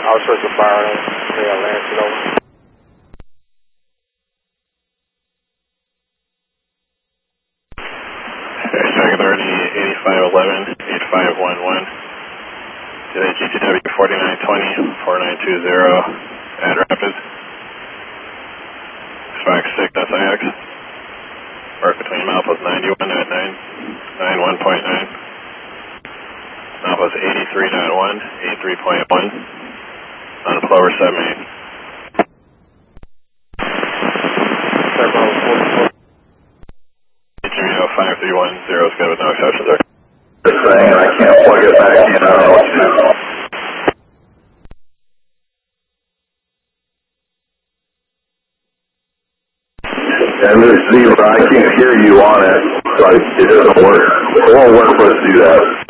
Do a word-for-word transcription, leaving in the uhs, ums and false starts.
I'll switch the bar in. Yeah, Lance it over. Second Authority eighty-five eleven, eighty-five eleven. Today G T W forty-nine twenty, forty-nine twenty at Rapids. Fox six S I X. Arc between Malpa's ninety-one at nine, ninety-one point nine. Malpa's eighty-three point one, eighty-three point one. On Plover seven eight. five three one zero is good with no exceptions, sir. This thing, and I can't plug it back in. I don't know what to do. And this zebra, I can't hear you on it, so it doesn't work. It won't work for us to do that.